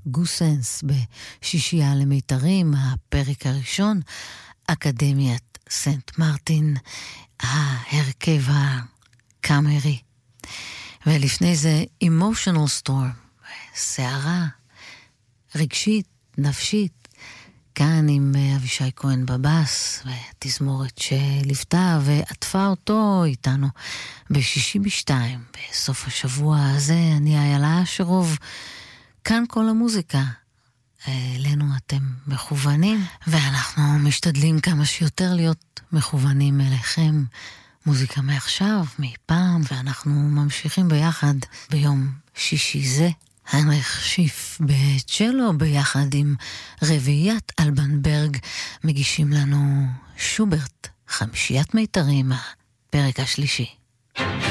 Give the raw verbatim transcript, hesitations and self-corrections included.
גוסנס בשישייה למיתרים, הפרק הראשון, אקדמיית סנט מרטין, ההרכב הקאמרי. ולפני זה Emotional Storm, סערה רגשית, נפשית, כאן עם אבישי כהן בבאס, ותזמורת שליוותה ועטפה אותו איתנו בשישי בשתיים, בסוף השבוע הזה. אני איילה אשרוב, כאן כל המוזיקה. אלינו אתם מכוונים, ואנחנו משתדלים כמה שיותר להיות מכוונים אליכם. מוזיקה מעכשיו, מפעם, ואנחנו ממשיכים ביחד ביום שישי זה. היינריך שיף בצ'לו ביחד עם רביעיית אלבנברג מגישים לנו שוברט, חמישיית מיתרים, הפרק השלישי.